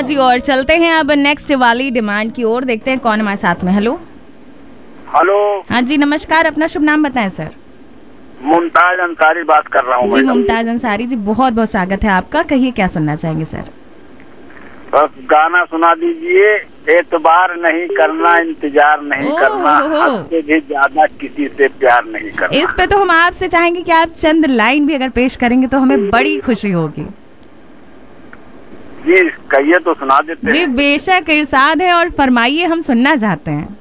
हाँ जी, और चलते हैं अब नेक्स्ट वाली डिमांड की ओर। देखते हैं कौन हमारे साथ में। Hello hello. हाँ जी नमस्कार, अपना शुभ नाम बताएं सर। मुमताज अंसारी बात कर रहा हूँ। जी मुमताज अंसारी जी, बहुत बहुत स्वागत है आपका। कहिए क्या सुनना चाहेंगे सर? बस गाना सुना दीजिए। एतबार नहीं करना, इंतजार नहीं करना, हद से भी ज्यादा किसी से प्यार नहीं करना। इस पे तो हम आपसे चाहेंगे कि आप चंद लाइन भी अगर पेश करेंगे तो हमें बड़ी खुशी होगी। जी कहिए तो सुना देते जी हैं। बेशक, इरशाद है और फरमाइए, हम सुनना चाहते हैं।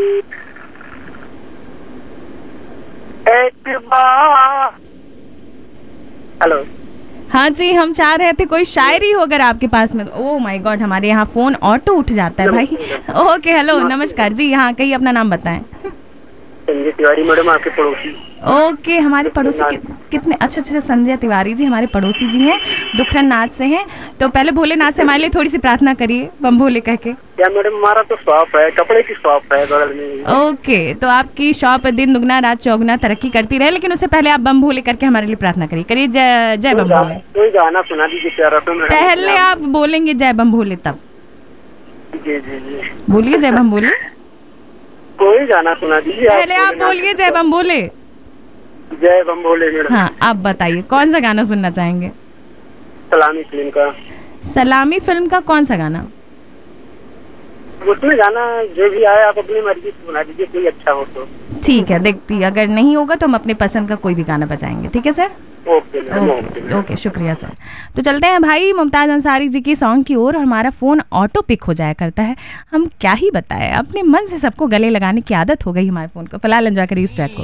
हेलो। हाँ जी, हम चाह रहे थे कोई शायरी हो अगर आपके पास में। ओह माय गॉड, हमारे यहाँ फोन ऑटो उठ जाता है भाई। ओके हेलो नमस्कार जी, यहाँ कहिए अपना नाम बताएं। संजय तिवारी मैडम, आपके पड़ोसी। ओके, हमारे पड़ोसी कितने अच्छा संजय तिवारी जी हमारे पड़ोसी जी हैं, दुखरन नाथ से हैं। तो पहले भोलेनाथ से हमारे लिए थोड़ी सी प्रार्थना करिए, बम भोले कह के। क्या मैडम, हमारा तो शॉप है, कपड़े की शॉप है बगल में। ओके, तो आपकी शॉप दिन दुगना रात चौगुना तरक्की करती रहे, लेकिन उससे पहले आप बम भोले करके हमारे लिए प्रार्थना करिए। करिए जय जय बम भोले। कोई गाना सुना दीजिए प्यारा तो। पहले आप बोलेंगे जय बम भोले तब। जी जी जी बोलिए जय बम भोले। कोई गाना सुना दीजिए। पहले आप बोलिए जय बम भोले। जय बम भोले मैडम। हाँ आप बताइए कौन सा गाना सुनना चाहेंगे? सलामी फिल्म का। सलामी फिल्म का कौन सा गाना? उसमें गाना जो भी आए आप अपनी मर्जी से सुना दीजिए, कोई अच्छा हो तो। ठीक है, देखती अगर नहीं होगा तो हम अपने पसंद का कोई भी गाना बजाएंगे। ठीक है सर। ओके शुक्रिया सर। तो चलते हैं भाई मुमताज अंसारी जी की सॉन्ग की ओर। हमारा फ़ोन ऑटो पिक हो जाया करता है, हम क्या ही बताएं, अपने मन से सबको गले लगाने की आदत हो गई हमारे फ़ोन को। फिलहाल एंजॉय करिए इस ट्रैक को।